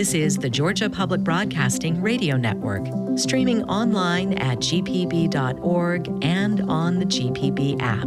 This is the Georgia Public Broadcasting Radio Network, streaming online at gpb.org and on the GPB app.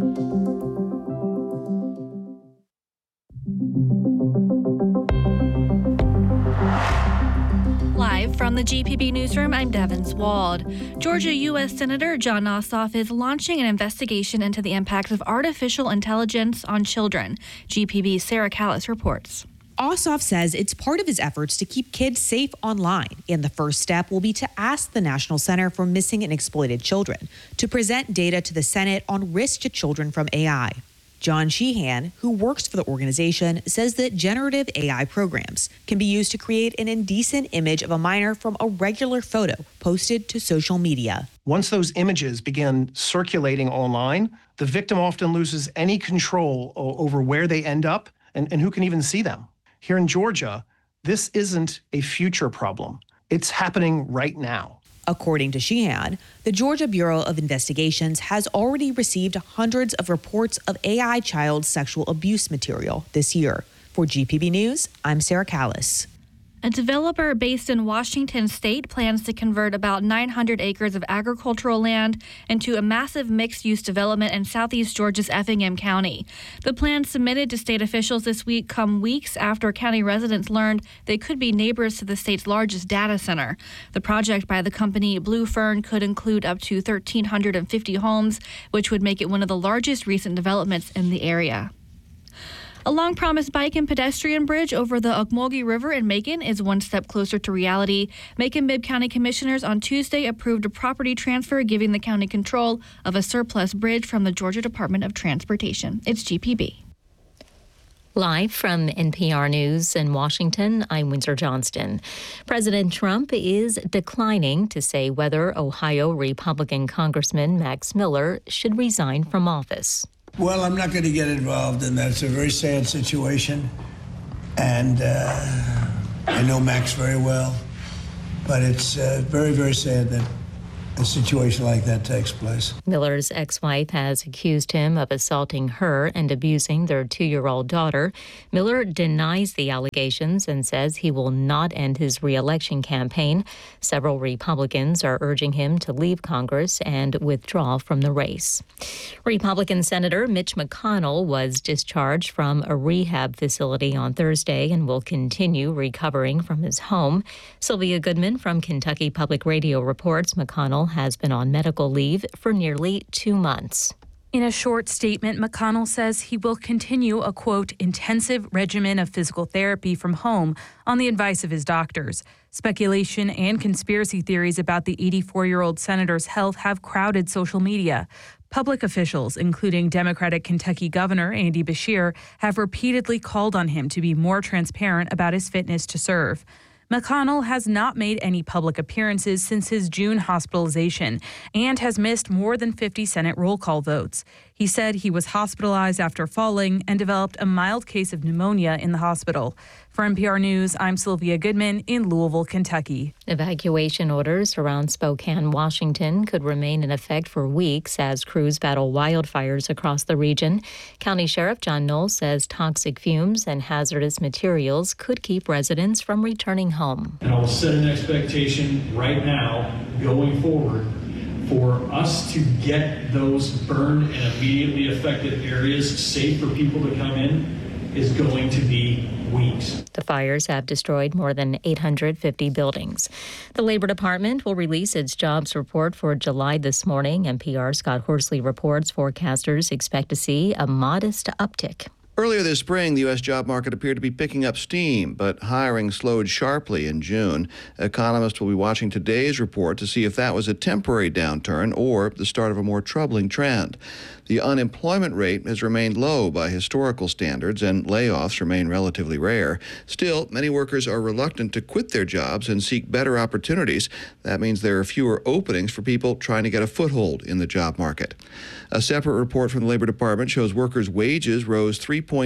Live from the GPB newsroom, I'm Devin Wald. Georgia U.S. Senator Jon Ossoff is launching an investigation into the impacts of artificial intelligence on children. GPB's Sarah Callis reports. Ossoff says it's part of his efforts to keep kids safe online, and the first step will be to ask the National Center for Missing and Exploited Children to present data to the Senate on risk to children from AI. John Sheehan, who works for the organization, says that generative AI programs can be used to create an indecent image of a minor from a regular photo posted to social media. Once those images begin circulating online, the victim often loses any control over where they end up and who can even see them. Here in Georgia, this isn't a future problem. It's happening right now. According to Sheehan, the Georgia Bureau of Investigations has already received hundreds of reports of AI child sexual abuse material this year. For GPB News, I'm Sarah Callis. A developer based in Washington state plans to convert about 900 acres of agricultural land into a massive mixed-use development in southeast Georgia's Effingham County. The plan submitted to state officials this week come weeks after county residents learned they could be neighbors to the state's largest data center. The project by the company Blue Fern could include up to 1,350 homes, which would make it one of the largest recent developments in the area. A long-promised bike and pedestrian bridge over the Ocmulgee River in Macon is one step closer to reality. Macon-Bibb County Commissioners on Tuesday approved a property transfer giving the county control of a surplus bridge from the Georgia Department of Transportation. It's GPB. Live from NPR News in Washington, I'm Windsor Johnston. President Trump is declining to say whether Ohio Republican Congressman Max Miller should resign from office. Well, I'm not going to get involved in that. It's a very sad situation, and I know Max very well, but it's very, very sad that a situation like that takes place. Miller's ex-wife has accused him of assaulting her and abusing their 2-year-old daughter. Miller denies the allegations and says he will not end his re-election campaign. Several Republicans are urging him to leave Congress and withdraw from the race. Republican Senator Mitch McConnell was discharged from a rehab facility on Thursday and will continue recovering from his home. Sylvia Goodman from Kentucky Public Radio reports McConnell has been on medical leave for nearly 2 months. In a short statement, McConnell says he will continue a, quote, intensive regimen of physical therapy from home on the advice of his doctors. Speculation and conspiracy theories about the 84-year-old senator's health have crowded social media. Public officials, including Democratic Kentucky Governor Andy Beshear, have repeatedly called on him to be more transparent about his fitness to serve. McConnell has not made any public appearances since his June hospitalization and has missed more than 50 Senate roll call votes. He said he was hospitalized after falling and developed a mild case of pneumonia in the hospital. For NPR News, I'm Sylvia Goodman in Louisville, Kentucky. Evacuation orders around Spokane, Washington could remain in effect for weeks as crews battle wildfires across the region. County Sheriff John Knoll says toxic fumes and hazardous materials could keep residents from returning home. And I will set an expectation right now, going forward, for us to get those burned and immediately affected areas safe for people to come in is going to be weeks. The fires have destroyed more than 850 buildings. The Labor Department will release its jobs report for July this morning. NPR's Scott Horsley reports forecasters expect to see a modest uptick. Earlier this spring, the U.S. job market appeared to be picking up steam, but hiring slowed sharply in June. Economists will be watching today's report to see if that was a temporary downturn or the start of a more troubling trend. The unemployment rate has remained low by historical standards, and layoffs remain relatively rare. Still, many workers are reluctant to quit their jobs and seek better opportunities. That means there are fewer openings for people trying to get a foothold in the job market. A separate report from the Labor Department shows workers' wages rose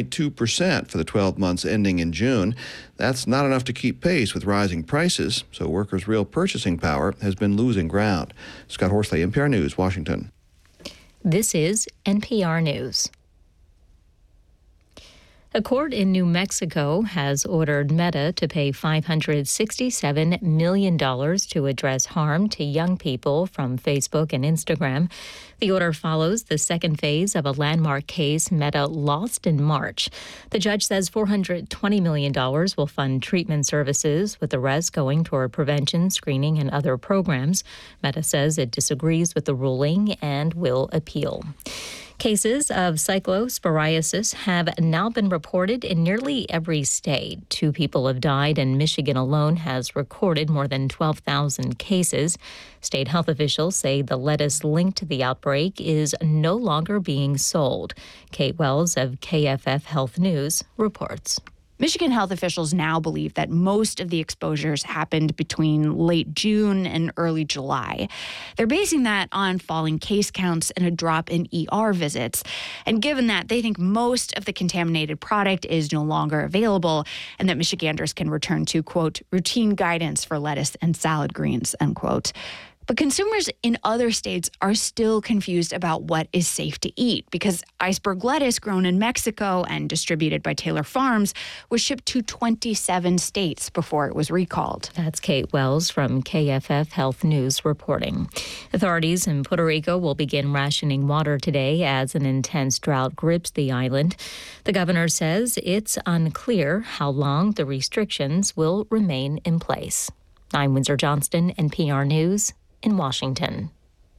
3.2% for the 12 months ending in June. That's not enough to keep pace with rising prices, so workers' real purchasing power has been losing ground. Scott Horsley, NPR News, Washington. This is NPR News. A court in New Mexico has ordered Meta to pay $567 million to address harm to young people from Facebook and Instagram. The order follows the second phase of a landmark case Meta lost in March. The judge says $420 million will fund treatment services, with the rest going toward prevention, screening, and other programs. Meta says it disagrees with the ruling and will appeal. Cases of cyclosporiasis have now been reported in nearly every state. 2 people have died, and Michigan alone has recorded more than 12,000 cases. State health officials say the lettuce linked to the outbreak is no longer being sold. Kate Wells of KFF Health News reports. Michigan health officials now believe that most of the exposures happened between late June and early July. They're basing that on falling case counts and a drop in ER visits. And given that, they think most of the contaminated product is no longer available and that Michiganders can return to, quote, routine guidance for lettuce and salad greens, unquote. But consumers in other states are still confused about what is safe to eat because iceberg lettuce grown in Mexico and distributed by Taylor Farms was shipped to 27 states before it was recalled. That's Kate Wells from KFF Health News reporting. Authorities in Puerto Rico will begin rationing water today as an intense drought grips the island. The governor says it's unclear how long the restrictions will remain in place. I'm Windsor Johnston, NPR News in Washington.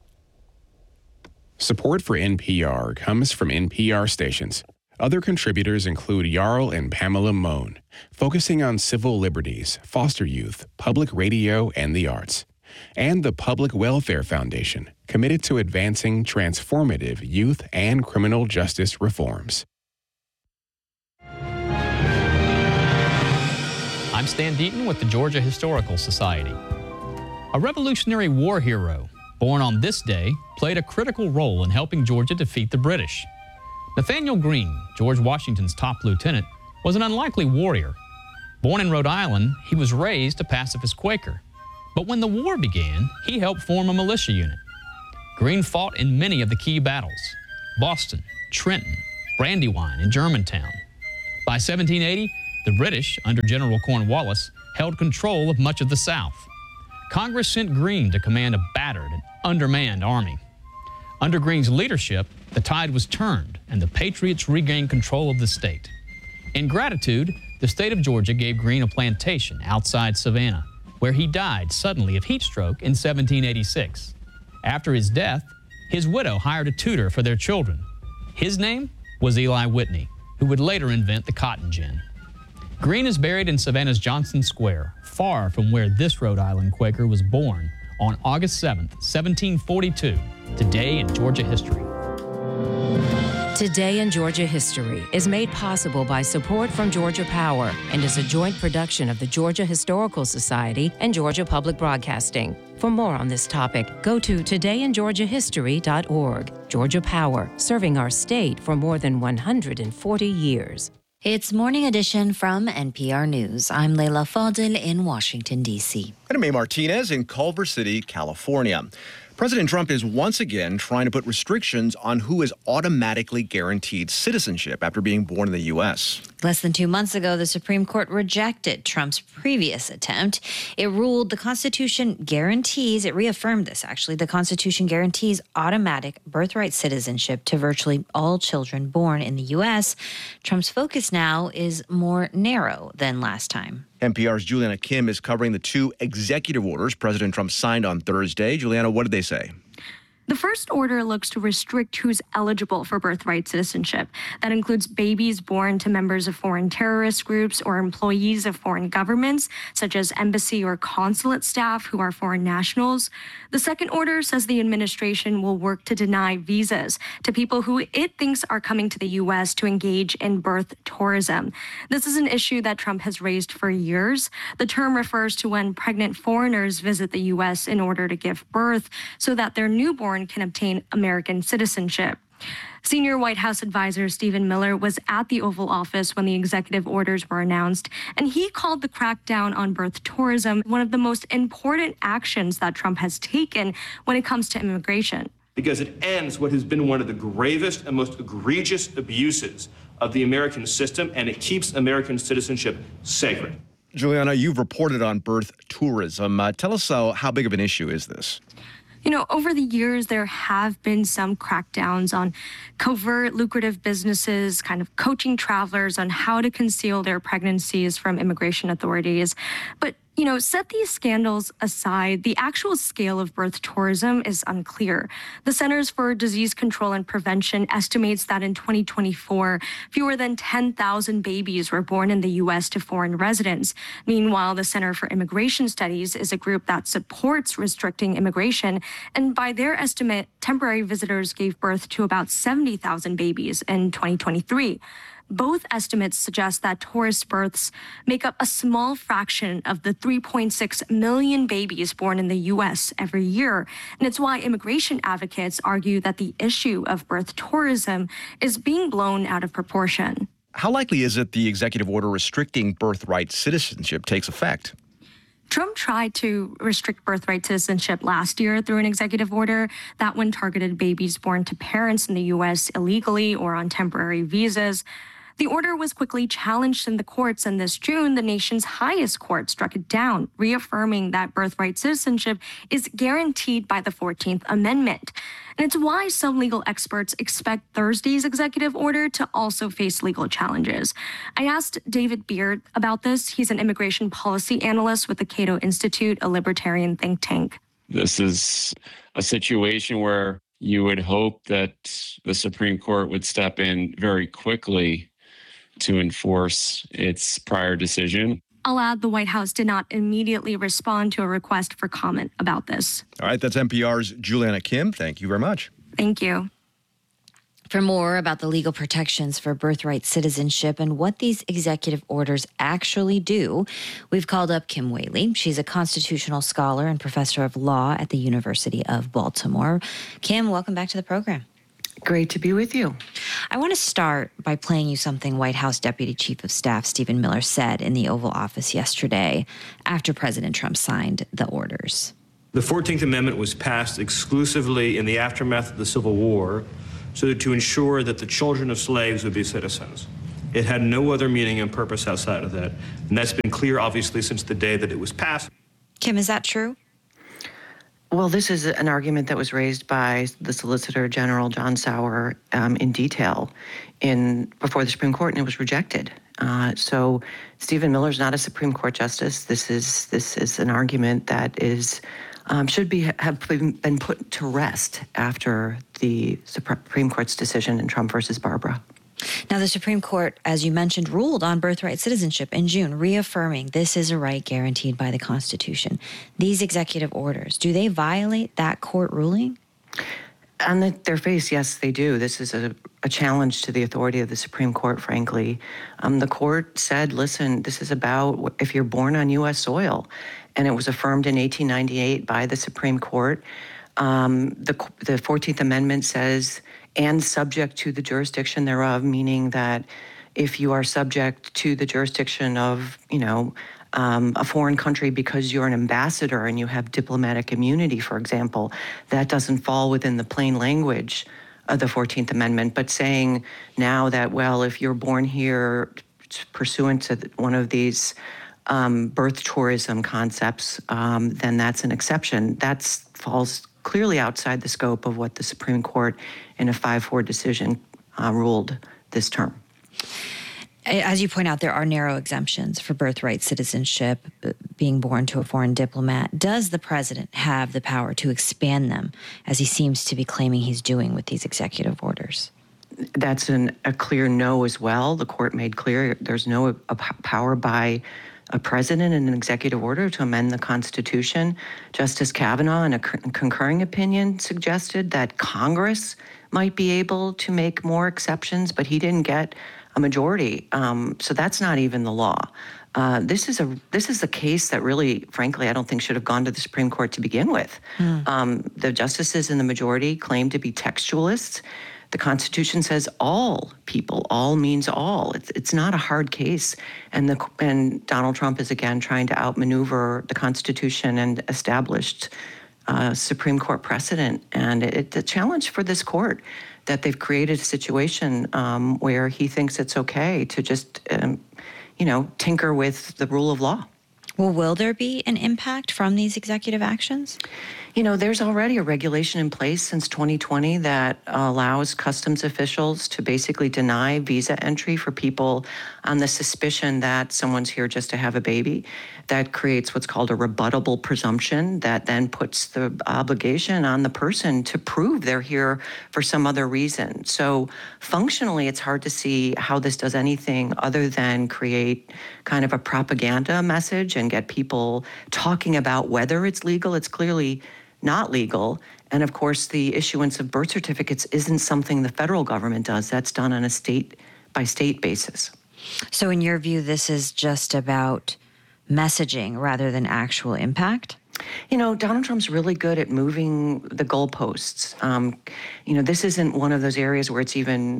Support for NPR comes from NPR stations. Other contributors include Jarl and Pamela Mohn, focusing on civil liberties, foster youth, public radio, and the arts. And the Public Welfare Foundation, committed to advancing transformative youth and criminal justice reforms. I'm Stan Deaton with the Georgia Historical Society. A Revolutionary War hero, born on this day, played a critical role in helping Georgia defeat the British. Nathaniel Greene, George Washington's top lieutenant, was an unlikely warrior. Born in Rhode Island, he was raised a pacifist Quaker. But when the war began, he helped form a militia unit. Greene fought in many of the key battles: Boston, Trenton, Brandywine, and Germantown. By 1780, the British, under General Cornwallis, held control of much of the South. Congress sent Greene to command a battered and undermanned army. Under Greene's leadership, the tide was turned and the Patriots regained control of the state. In gratitude, the state of Georgia gave Greene a plantation outside Savannah, where he died suddenly of heat stroke in 1786. After his death, his widow hired a tutor for their children. His name was Eli Whitney, who would later invent the cotton gin. Greene is buried in Savannah's Johnson Square, far from where this Rhode Island Quaker was born on August 7th, 1742. Today in Georgia History. Today in Georgia History is made possible by support from Georgia Power and is a joint production of the Georgia Historical Society and Georgia Public Broadcasting. For more on this topic, go to todayingeorgiahistory.org. Georgia Power, serving our state for more than 140 years. It's Morning Edition from NPR News. I'm Leila Fadel in Washington, D.C. And I'm May Martinez in Culver City, California. President Trump is once again trying to put restrictions on who is automatically guaranteed citizenship after being born in the U.S. Less than 2 months ago, the Supreme Court rejected Trump's previous attempt. It ruled the Constitution guarantees, it reaffirmed this actually, the Constitution guarantees automatic birthright citizenship to virtually all children born in the U.S. Trump's focus now is more narrow than last time. NPR's Juliana Kim is covering the 2 executive orders President Trump signed on Thursday. Juliana, what did they say? The first order looks to restrict who's eligible for birthright citizenship. That includes babies born to members of foreign terrorist groups or employees of foreign governments, such as embassy or consulate staff who are foreign nationals. The second order says the administration will work to deny visas to people who it thinks are coming to the U.S. to engage in birth tourism. This is an issue that Trump has raised for years. The term refers to when pregnant foreigners visit the U.S. in order to give birth so that their newborn can obtain American citizenship. Senior White House advisor Stephen Miller was at the Oval Office when the executive orders were announced, and he called the crackdown on birth tourism one of the most important actions that Trump has taken when it comes to immigration. Because it ends what has been one of the gravest and most egregious abuses of the American system, and it keeps American citizenship sacred. Juliana, you've reported on birth tourism. Tell us how big of an issue is this? You know, over the years, there have been some crackdowns on covert, lucrative businesses, kind of coaching travelers on how to conceal their pregnancies from immigration authorities. But, you know, set these scandals aside, the actual scale of birth tourism is unclear. The Centers for Disease Control and Prevention estimates that in 2024, fewer than 10,000 babies were born in the U.S. to foreign residents. Meanwhile, the Center for Immigration Studies is a group that supports restricting immigration, and by their estimate, temporary visitors gave birth to about 70,000 babies in 2023. Both estimates suggest that tourist births make up a small fraction of the 3.6 million babies born in the U.S. every year. And it's why immigration advocates argue that the issue of birth tourism is being blown out of proportion. How likely is it the executive order restricting birthright citizenship takes effect? Trump tried to restrict birthright citizenship last year through an executive order. That one targeted babies born to parents in the U.S. illegally or on temporary visas. The order was quickly challenged in the courts, and this June, the nation's highest court struck it down, reaffirming that birthright citizenship is guaranteed by the 14th Amendment. And it's why some legal experts expect Thursday's executive order to also face legal challenges. I asked David Beard about this. He's an immigration policy analyst with the Cato Institute, a libertarian think tank. This is a situation where you would hope that the Supreme Court would step in very quickly to enforce its prior decision. I'll add the White House did not immediately respond to a request for comment about this. All right, that's NPR's Juliana Kim. Thank you very much. Thank you. For more about the legal protections for birthright citizenship and what these executive orders actually do, we've called up Kim Whaley. She's a constitutional scholar and professor of law at the University of Baltimore. Kim, welcome back to the program. Great to be with you. I want to start by playing you something White House Deputy Chief of Staff Stephen Miller said in the Oval Office yesterday after President Trump signed the orders. The 14th Amendment was passed exclusively in the aftermath of the Civil War so to ensure that the children of slaves would be citizens. It had no other meaning and purpose outside of that. And that's been clear, obviously, since the day that it was passed. Kim, is that true? Well, this is an argument that was raised by the Solicitor General John Sauer in detail before the Supreme Court, and it was rejected. So Stephen Miller's not a Supreme Court justice. This is an argument that should have been put to rest after the Supreme Court's decision in Trump versus Barbara. Now, the Supreme Court, as you mentioned, ruled on birthright citizenship in June, reaffirming this is a right guaranteed by the Constitution. These executive orders, do they violate that court ruling? On their face, yes, they do. This is a challenge to the authority of the Supreme Court, frankly. The court said, listen, this is about if you're born on U.S. soil, and it was affirmed in 1898 by the Supreme Court. The 14th Amendment says, and subject to the jurisdiction thereof, meaning that if you are subject to the jurisdiction of, a foreign country because you're an ambassador and you have diplomatic immunity, for example, that doesn't fall within the plain language of the 14th Amendment. But saying now that, well, if you're born here pursuant to one of these birth tourism concepts, then that's an exception. That falls clearly outside the scope of what the Supreme Court in a 5-4 decision ruled this term. As you point out, there are narrow exemptions for birthright citizenship, being born to a foreign diplomat. Does the president have the power to expand them, as he seems to be claiming he's doing with these executive orders? That's a clear no as well. The court made clear there's no power by a president in an executive order to amend the Constitution. Justice Kavanaugh, in a concurring opinion, suggested that Congress might be able to make more exceptions, but he didn't get a majority. So that's not even the law. This is a case that really, frankly, I don't think should have gone to the Supreme Court to begin with. The justices in the majority claim to be textualists. The Constitution says all people, all means all. It's not a hard case. And Donald Trump is again trying to outmaneuver the Constitution and established Supreme Court precedent. And it's a challenge for this court that they've created a situation where he thinks it's okay to just, tinker with the rule of law. Well, will there be an impact from these executive actions? There's already a regulation in place since 2020 that allows customs officials to basically deny visa entry for people on the suspicion that someone's here just to have a baby. That creates what's called a rebuttable presumption that then puts the obligation on the person to prove they're here for some other reason. So functionally, it's hard to see how this does anything other than create kind of a propaganda message and get people talking about whether it's legal. It's clearly not legal. And of course, the issuance of birth certificates isn't something the federal government does. That's done on a state-by-state basis. So in your view, this is just about messaging rather than actual impact? Donald Trump's really good at moving the goalposts. This isn't one of those areas where it's even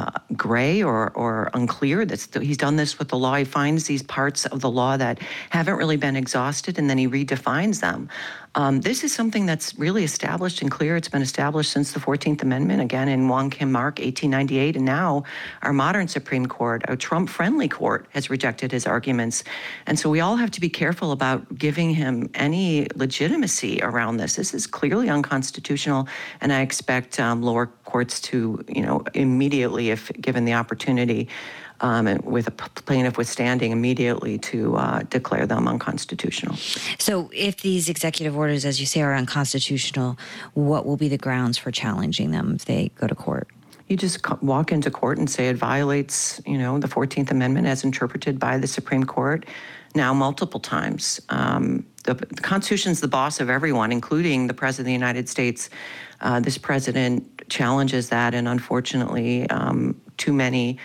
gray or unclear. He's done this with the law. He finds these parts of the law that haven't really been exhausted, and then he redefines them. This is something that's really established and clear. It's been established since the 14th Amendment, again, in Wong Kim Mark, 1898, and now our modern Supreme Court, a Trump-friendly court, has rejected his arguments. And so we all have to be careful about giving him any legitimacy around this. This is clearly unconstitutional, and I expect lower courts to, immediately, if given the opportunity, and with a plaintiff withstanding, immediately to declare them unconstitutional. So if these executive orders, as you say, are unconstitutional, what will be the grounds for challenging them if they go to court? You just walk into court and say it violates, the 14th Amendment as interpreted by the Supreme Court now multiple times. The Constitution's the boss of everyone, including the President of the United States. This president challenges that, and unfortunately, too many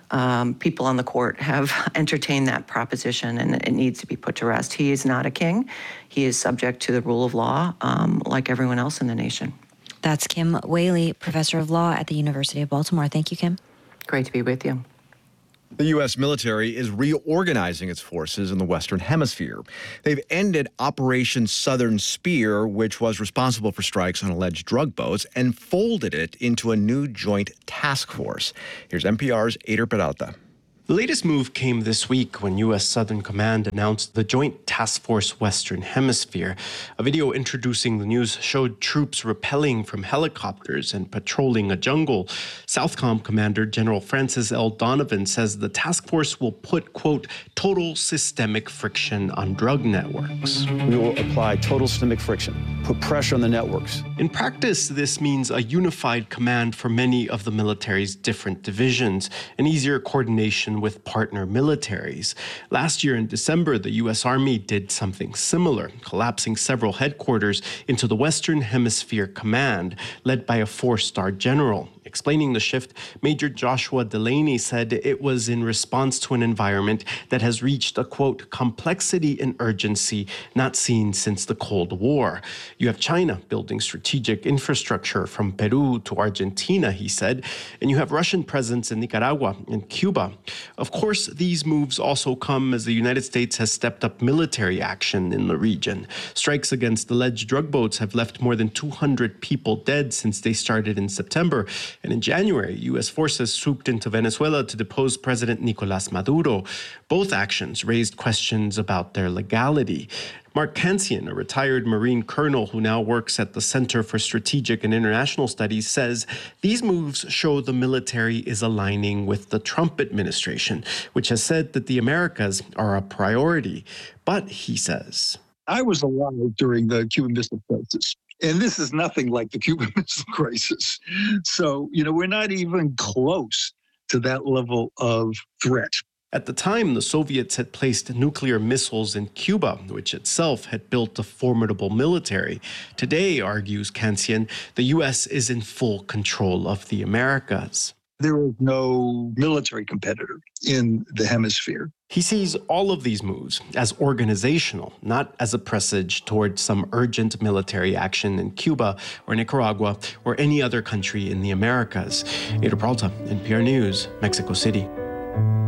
people on the court have entertained that proposition, and it needs to be put to rest. He is not a king. He is subject to the rule of law, like everyone else in the nation. That's Kim Whaley, professor of law at the University of Baltimore. Thank you, Kim. Great to be with you. The U.S. military is reorganizing its forces in the Western Hemisphere. They've ended Operation Southern Spear, which was responsible for strikes on alleged drug boats, and folded it into a new joint task force. Here's NPR's Eder Peralta. The latest move came this week when U.S. Southern Command announced the Joint Task Force Western Hemisphere. A video introducing the news showed troops rappelling from helicopters and patrolling a jungle. Southcom Commander General Francis L. Donovan says the task force will put, quote, total systemic friction on drug networks. We will apply total systemic friction, put pressure on the networks. In practice, this means a unified command for many of the military's different divisions, an easier coordination with partner militaries. Last year in December, the U.S. Army did something similar, collapsing several headquarters into the Western Hemisphere Command, led by a four-star general. Explaining the shift, Major Joshua Delaney said it was in response to an environment that has reached a, quote, complexity and urgency not seen since the Cold War. You have China building strategic infrastructure from Peru to Argentina, he said, and you have Russian presence in Nicaragua and Cuba. Of course, these moves also come as the United States has stepped up military action in the region. Strikes against alleged drug boats have left more than 200 people dead since they started in September. And in January, U.S. forces swooped into Venezuela to depose President Nicolás Maduro. Both actions raised questions about their legality. Mark Kansian, a retired Marine colonel who now works at the Center for Strategic and International Studies, says these moves show the military is aligning with the Trump administration, which has said that the Americas are a priority. But, he says, I was alive during the Cuban Missile Crisis. And this is nothing like the Cuban Missile Crisis. So, we're not even close to that level of threat. At the time, the Soviets had placed nuclear missiles in Cuba, which itself had built a formidable military. Today, argues Kansian, the U.S. is in full control of the Americas. There is no military competitor in the hemisphere. He sees all of these moves as organizational, not as a presage toward some urgent military action in Cuba or Nicaragua or any other country in the Americas. Eder Peralta, NPR News, Mexico City.